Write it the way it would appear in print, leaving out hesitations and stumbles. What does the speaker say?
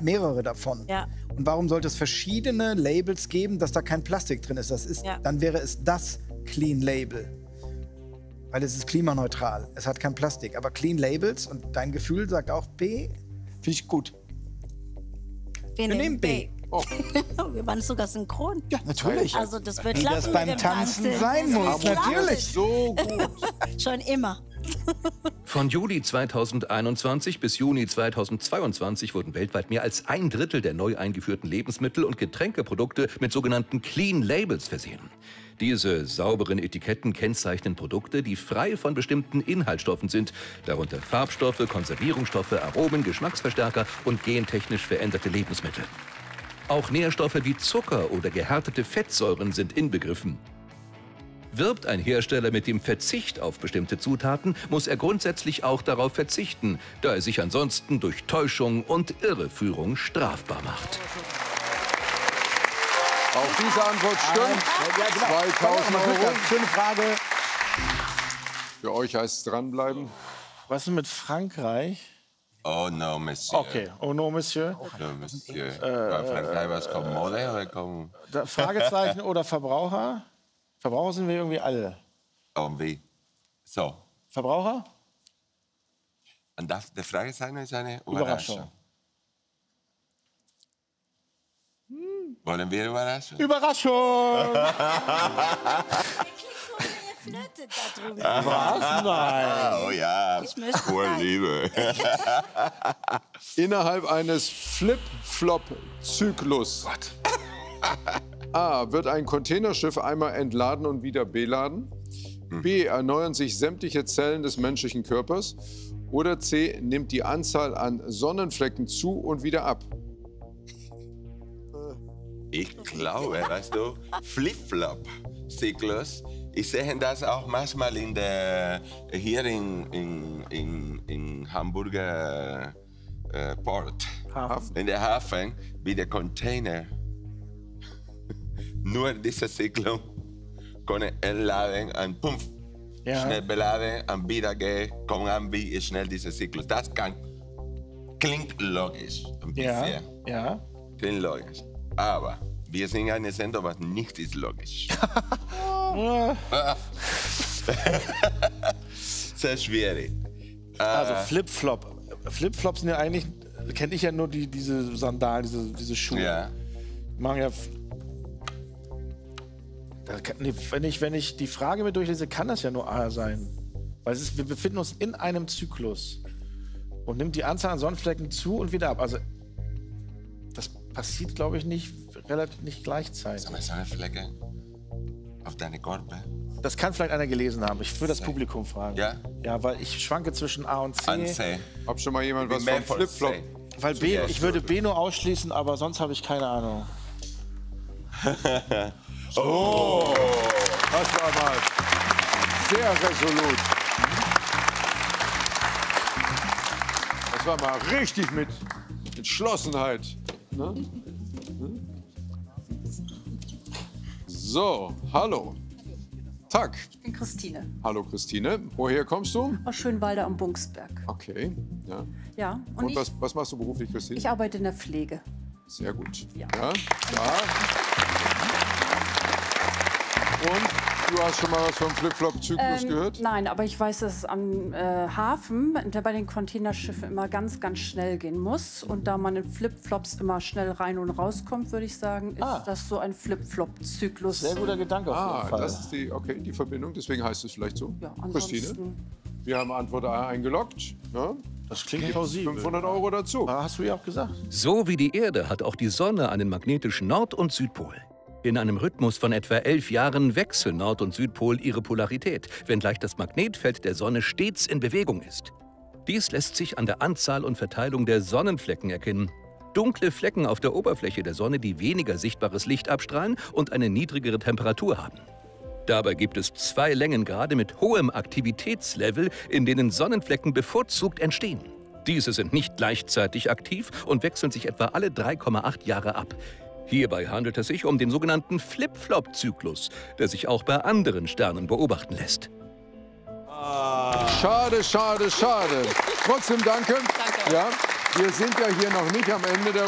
halt mehrere davon. Ja. Und warum sollte es verschiedene Labels geben, dass da kein Plastik drin ist? Dann wäre es das Clean Label. Weil es ist klimaneutral. Es hat kein Plastik. Aber Clean Labels, und dein Gefühl sagt auch B, finde ich gut. Wir nehmen B. Oh. Wir waren sogar synchron. Ja, natürlich. Also das wird Wie klappen das mit beim dem Tanzen sein muss, Das wird natürlich. So gut. klappen. Schon immer. Von Juli 2021 bis Juni 2022 wurden weltweit mehr als 1/3 der neu eingeführten Lebensmittel- und Getränkeprodukte mit sogenannten Clean Labels versehen. Diese sauberen Etiketten kennzeichnen Produkte, die frei von bestimmten Inhaltsstoffen sind, darunter Farbstoffe, Konservierungsstoffe, Aromen, Geschmacksverstärker und gentechnisch veränderte Lebensmittel. Auch Nährstoffe wie Zucker oder gehärtete Fettsäuren sind inbegriffen. Wirbt ein Hersteller mit dem Verzicht auf bestimmte Zutaten, muss er grundsätzlich auch darauf verzichten, da er sich ansonsten durch Täuschung und Irreführung strafbar macht. Auch diese Antwort stimmt. Ja, genau. 2000 Euro. Schöne Frage. Für euch heißt es dranbleiben. Was ist mit Frankreich? Oh no, Monsieur. Okay, oh no, Monsieur. No, Monsieur. Frankreich, was kommt Mode oder kommt... Fragezeichen oder Verbraucher? Verbraucher sind wir irgendwie alle. Und wie? So. Verbraucher? Und das, die Fragezeichen ist eine Überraschung. Überraschung. Wollen wir überraschen? Überraschung! Was? Nein. Oh ja, Ich möchte pure sein. Liebe. Innerhalb eines Flip-Flop-Zyklus. A. Wird ein Containerschiff einmal entladen und wieder beladen? B. Erneuern sich sämtliche Zellen des menschlichen Körpers? Oder C. Nimmt die Anzahl an Sonnenflecken zu und wieder ab? Ich glaube, weißt du, Flip-Flop-Zyklus. Ich sehe das auch manchmal hier in Hamburger Port. Hafen. In der Hafen, wie der Container. Nur diese Zyklus können entladen und pumpf, schnell beladen und wieder gehen, kommen an, wie schnell dieser Zyklus. Das klingt logisch. Ein bisschen. Ja. Klingt logisch. Aber wir sind eine Sendung, was nicht ist logisch. Sehr schwierig. Also Flip-Flop. Flip-Flops sind ja eigentlich, kenne ich ja nur diese Sandalen, diese Schuhe. Ja. Machen ja. Wenn ich die Frage mir durchlese, kann das ja nur A sein. Weil wir befinden uns in einem Zyklus. Und nimmt die Anzahl an Sonnenflecken zu und wieder ab. Also das passiert, glaube ich, nicht gleichzeitig. Sag mal, Sonnenflecke auf deine Korbe. Das kann vielleicht einer gelesen haben. Ich will das C. Publikum fragen. Ja? Ja, weil ich schwanke zwischen A und C. An C. Ob schon mal jemand was Mehr vom von Flip-Flop? C. Weil B, Ja, ich würde B nur ausschließen, aber sonst habe ich keine Ahnung. Oh, das war mal sehr resolut. Das war mal richtig mit Entschlossenheit. Ne? So, hallo. Tag. Ich bin Christine Hallo Christine. Woher kommst du? aus Schönwalde am Bungsberg. Okay. Ja. Ja, und, Und was machst du beruflich, Christine? ich arbeite in der Pflege. Sehr gut. Ja. Ja. Und du hast schon mal was vom Flip-Flop-Zyklus gehört? Nein, aber ich weiß, dass es am Hafen, der bei den Containerschiffen immer ganz, ganz schnell gehen muss. Und da man in Flip-Flops immer schnell rein und rauskommt, würde ich sagen, ist das so ein Flip-Flop-Zyklus. Sehr guter Gedanke auf jeden Fall. Das ist die Verbindung, deswegen heißt es vielleicht so. Ja, Christine, ansonsten wir haben Antwort A eingeloggt. Ne? Das klingt plausibel. 500 Euro dazu. Hast du ja auch gesagt. So wie die Erde hat auch die Sonne einen magnetischen Nord- und Südpol. In einem Rhythmus von etwa 11 Jahren wechseln Nord- und Südpol ihre Polarität, wenngleich das Magnetfeld der Sonne stets in Bewegung ist. Dies lässt sich an der Anzahl und Verteilung der Sonnenflecken erkennen. Dunkle Flecken auf der Oberfläche der Sonne, die weniger sichtbares Licht abstrahlen und eine niedrigere Temperatur haben. Dabei gibt es 2 Längengrade mit hohem Aktivitätslevel, in denen Sonnenflecken bevorzugt entstehen. Diese sind nicht gleichzeitig aktiv und wechseln sich etwa alle 3,8 Jahre ab. Hierbei handelt es sich um den sogenannten Flip-Flop-Zyklus, der sich auch bei anderen Sternen beobachten lässt. Schade, schade, schade. Trotzdem danke. Danke. Ja, wir sind ja hier noch nicht am Ende der